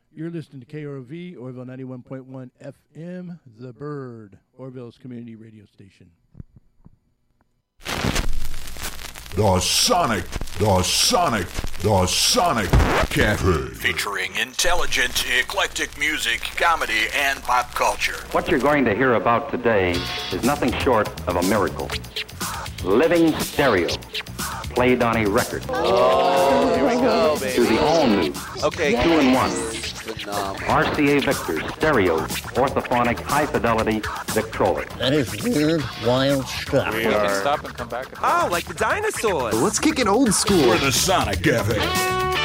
You're listening to KROV, Orville 91.1 FM, The Bird, Orville's community radio station. The Sonic Cafe. Featuring intelligent, eclectic music, comedy, and pop culture. What you're going to hear about today is nothing short of a miracle. Living stereo, played on a record. Oh, here we go, baby. To the all-new, okay, 2-in-1. RCA Victor stereo, orthophonic, high-fidelity Victrola. That is weird, wild stuff. We can stop and come back. Oh, like the dinosaurs. Let's kick it old school. We're the Sonic Cafe.